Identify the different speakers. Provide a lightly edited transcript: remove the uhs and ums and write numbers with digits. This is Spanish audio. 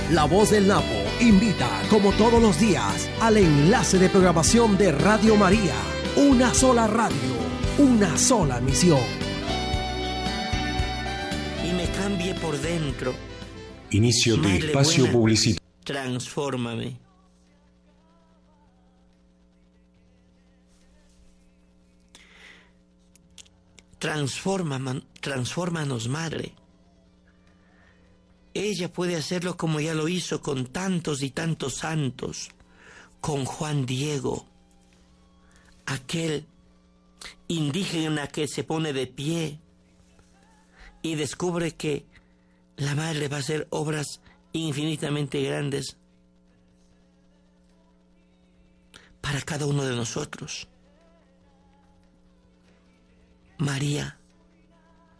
Speaker 1: La Voz del Napo invita, como todos los días, al enlace de programación de Radio María. Una sola radio, una sola misión.
Speaker 2: Y me cambie por dentro.
Speaker 3: Inicio de espacio publicitario.
Speaker 2: Transfórmame. Transfórmanos, Madre. Ella puede hacerlo como ya lo hizo con tantos y tantos santos, con Juan Diego, aquel indígena que se pone de pie y descubre que la Madre va a hacer obras infinitamente grandes para cada uno de nosotros. María,